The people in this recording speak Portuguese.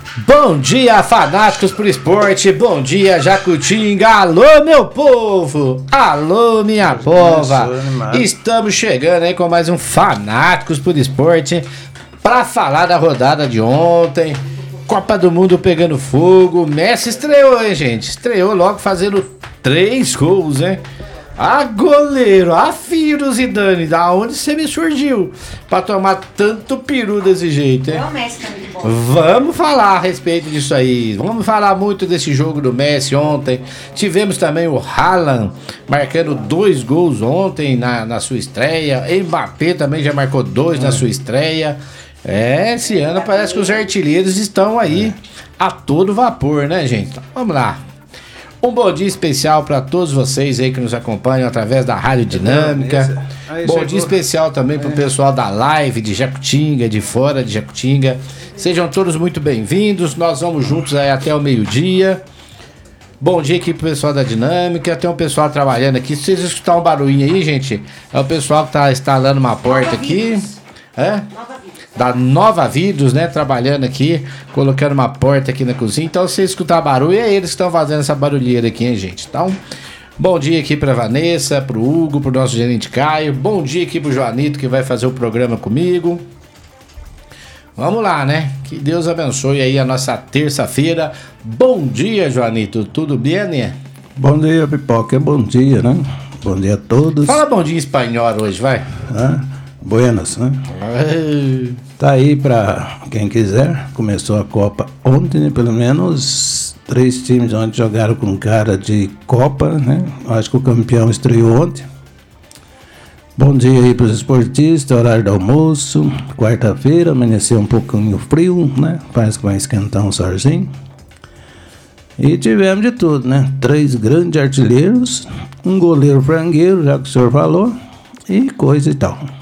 Bom dia, fanáticos por esporte. Bom dia, Jacutinga. Alô, meu povo. Alô, minha pova. Estamos chegando aí com mais um Fanáticos por Esporte para falar da rodada de ontem. Copa do Mundo pegando fogo. Messi estreou, hein, gente? Estreou logo fazendo 3 gols, hein? Ah, goleiro, filho do Zidane, da onde você me surgiu pra tomar tanto peru desse jeito, hein? É o Messi também, bom. Vamos falar a respeito disso aí. Vamos falar muito desse jogo do Messi ontem. Tivemos também o Haaland marcando 2 gols ontem na sua estreia. Mbappé também já marcou 2 na sua estreia. Esse ano parece que os artilheiros estão aí a todo vapor, né, gente? Então, vamos lá. Um bom dia especial para todos vocês aí que nos acompanham através da Rádio Dinâmica. Bom dia especial também para o pessoal da live de Jacutinga, de fora de Jacutinga. Sejam todos muito bem-vindos. Nós vamos juntos aí até o meio-dia. Bom dia aqui pro pessoal da Dinâmica. Tem um pessoal trabalhando aqui. Se vocês escutarem um barulhinho aí, gente, é o pessoal que tá instalando uma porta aqui. Da Nova Vidros, né? Trabalhando aqui, colocando uma porta aqui na cozinha. Então, se você escutar barulho, é eles que estão fazendo essa barulheira aqui, hein, gente? Então, bom dia aqui pra Vanessa, pro Hugo, pro nosso gerente Caio. Bom dia aqui pro Joanito, que vai fazer o programa comigo. Vamos lá, né? Que Deus abençoe aí a nossa terça-feira. Bom dia, Joanito. Tudo bem, né? Bom dia, Pipoca. Bom dia, né? Bom dia a todos. Fala bom dia em espanhol hoje, vai. Buenas, né? Tá aí pra quem quiser. Começou a Copa ontem, né? Pelo menos 3 times ontem jogaram com cara de Copa, né? Acho que o campeão estreou ontem. Bom dia aí pros esportistas, horário do almoço. Quarta-feira, amanheceu um pouquinho frio, né? Parece que vai esquentar um sorzinho. E tivemos de tudo, né? 3 grandes artilheiros, um goleiro frangueiro, já que o senhor falou, e coisa e tal.